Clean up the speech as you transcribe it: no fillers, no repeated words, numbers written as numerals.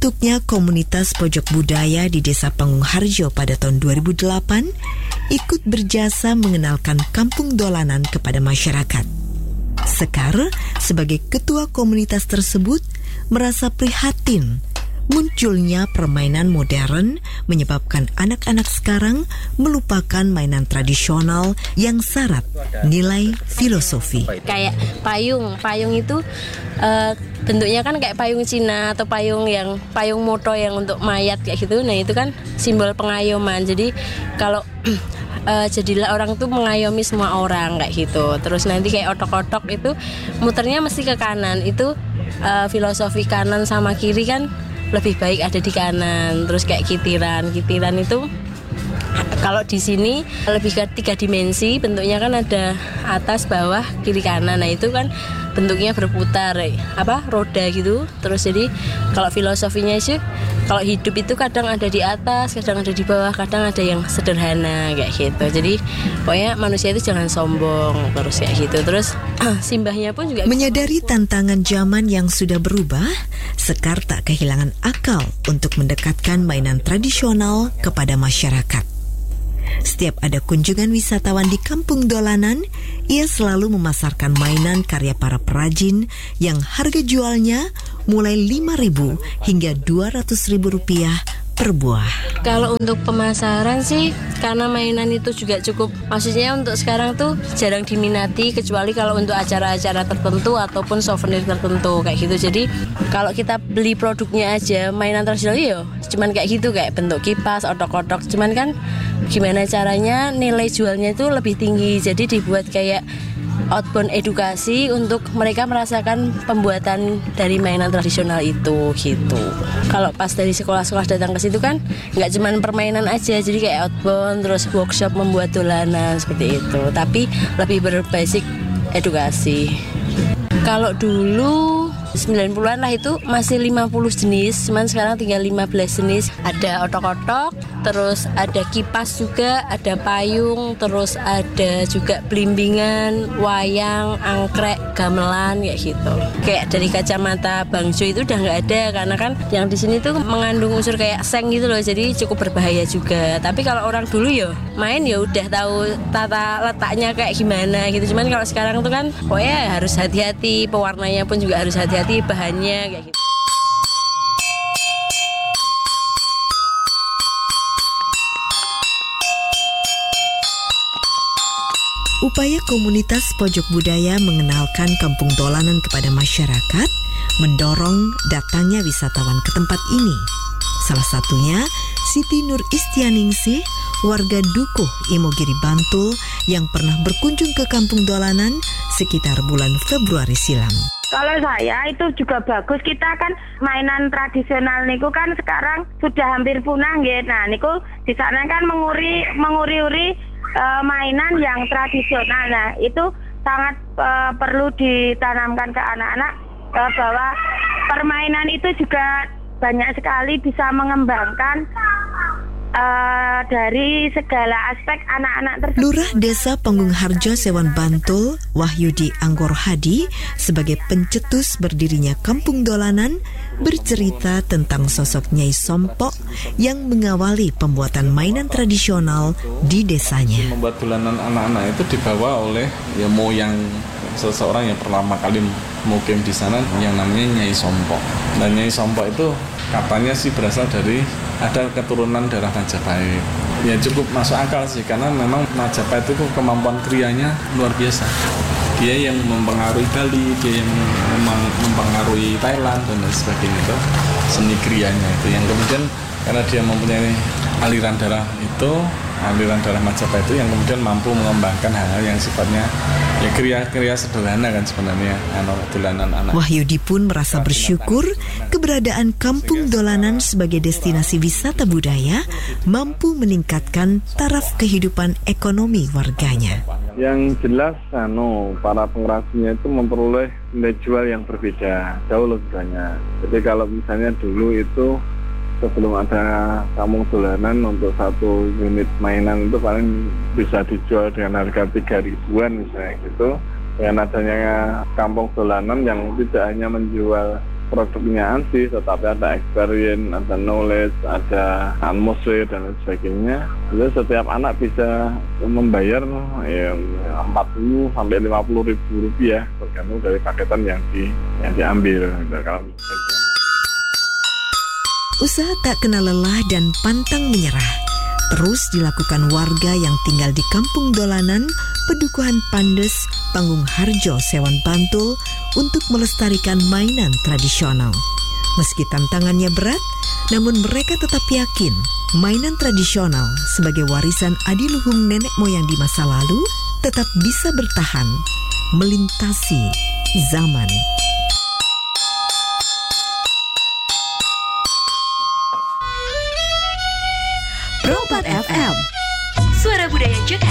Terbentuknya komunitas pojok budaya di Desa Pangungharjo pada tahun 2008 ikut berjasa mengenalkan kampung dolanan kepada masyarakat. Sekar, sebagai ketua komunitas tersebut, merasa prihatin munculnya permainan modern menyebabkan anak-anak sekarang melupakan mainan tradisional yang syarat nilai filosofi. Kayak payung itu bentuknya kan kayak payung Cina atau payung moto yang untuk mayat kayak gitu. Nah itu kan simbol pengayoman. Jadi kalau jadilah orang tuh mengayomi semua orang kayak gitu. Terus nanti kayak otok-otok itu muternya mesti ke kanan. Itu filosofi kanan sama kiri kan lebih baik ada di kanan. Terus kayak kitiran itu kalau di sini lebih ke 3 dimensi, bentuknya kan ada atas, bawah, kiri, kanan. Nah itu kan bentuknya berputar, roda gitu. Terus jadi kalau filosofinya sih, kalau hidup itu kadang ada di atas, kadang ada di bawah, kadang ada yang sederhana kayak gitu. Jadi pokoknya manusia itu jangan sombong terus kayak gitu. Terus simbahnya pun juga menyadari tantangan zaman yang sudah berubah, Sekar tak kehilangan akal untuk mendekatkan mainan tradisional kepada masyarakat. Setiap ada kunjungan wisatawan di kampung dolanan, ia selalu memasarkan mainan karya para perajin yang harga jualnya mulai Rp5.000 hingga Rp200.000 per buah. Kalau untuk pemasaran sih, karena mainan itu juga cukup, maksudnya untuk sekarang tuh jarang diminati kecuali kalau untuk acara-acara tertentu ataupun souvenir tertentu kayak gitu. Jadi kalau kita beli produknya aja mainan tradisional ya cuman kayak gitu, kayak bentuk kipas, otok-otok. Cuman kan gimana caranya nilai jualnya itu lebih tinggi. Jadi dibuat kayak outbound edukasi untuk mereka merasakan pembuatan dari mainan tradisional itu gitu. Kalau pas dari sekolah-sekolah datang ke situ kan nggak cuma permainan aja, jadi kayak outbound terus workshop membuat dolanan seperti itu, tapi lebih berbasic edukasi. Kalau dulu 90-an lah itu masih 50 jenis, cuman sekarang tinggal 15 jenis. Ada otok-otok, terus ada kipas juga, ada payung, terus ada juga belimbingan, wayang, angkrek, gamelan kayak gitu. Kayak dari kacamata bangjo itu udah nggak ada karena kan yang di sini tuh mengandung unsur kayak seng gitu loh, jadi cukup berbahaya juga. Tapi kalau orang dulu ya main ya udah tahu tata letaknya kayak gimana gitu. Cuman kalau sekarang tuh kan pokoknya harus hati-hati, pewarnanya pun juga harus hati-hati, bahannya kayak gitu. Upaya komunitas pojok budaya mengenalkan kampung dolanan kepada masyarakat mendorong datangnya wisatawan ke tempat ini. Salah satunya Siti Nur Istianingsih, warga Dukuh, Imogiri, Bantul yang pernah berkunjung ke kampung dolanan sekitar bulan Februari silam. Kalau saya itu juga bagus, kita kan mainan tradisional niku kan sekarang sudah hampir punah nggih. Nah niku di sana kan menguri-uri mainan yang tradisional. Nah itu sangat perlu ditanamkan ke anak-anak bahwa permainan itu juga banyak sekali bisa mengembangkan dari segala aspek anak-anak tersebut. Lurah Desa Pangungharjo Sewan Bantul, Wahyudi Anggor Hadi, sebagai pencetus berdirinya kampung dolanan, bercerita tentang sosok Nyai Sompok yang mengawali pembuatan mainan tradisional di desanya. Membuat dolanan anak-anak itu dibawa oleh moyang seseorang yang pertama kali mukim di sana yang namanya Nyai Sompok. Dan Nyai Sompok itu katanya sih berasal dari ada keturunan darah Majapahit. Ya cukup masuk akal sih karena memang Majapahit itu kemampuan krianya luar biasa. Dia yang mempengaruhi Bali, dia yang mempengaruhi Thailand dan lain sebagainya itu seni krianya itu yang kemudian karena dia mempunyai aliran darah Majapahit itu yang kemudian mampu mengembangkan hal-hal yang sifatnya ya kriya-kriya sederhana kan sebenarnya dolanan anak. Wahyudi pun merasa bersyukur keberadaan kampung dolanan sebagai destinasi wisata budaya mampu meningkatkan taraf kehidupan ekonomi warganya. Yang jelas para pengrajinnya itu memperoleh nilai jual yang berbeda, jauh lebih banyak. Jadi kalau misalnya dulu itu sebelum ada kampung dolanan untuk satu unit mainan itu paling bisa dijual dengan harga 3.000-an misalnya gitu. Dengan adanya kampung dolanan yang tidak hanya menjual produknya ANSI, tetapi ada experience, ada knowledge, ada atmosfer dan lain sebagainya. Jadi setiap anak bisa membayar 40 sampai 50 ribu rupiah tergantung dari paketan yang diambil. Usaha tak kenal lelah dan pantang menyerah terus dilakukan warga yang tinggal di Kampung Dolanan, Pedukuhan Pandes, Panggung Harjo, Sewan, Bantul untuk melestarikan mainan tradisional. Meski tantangannya berat, namun mereka tetap yakin mainan tradisional sebagai warisan adiluhung nenek moyang di masa lalu tetap bisa bertahan melintasi zaman. Pro 4 FM, suara budaya Jakarta.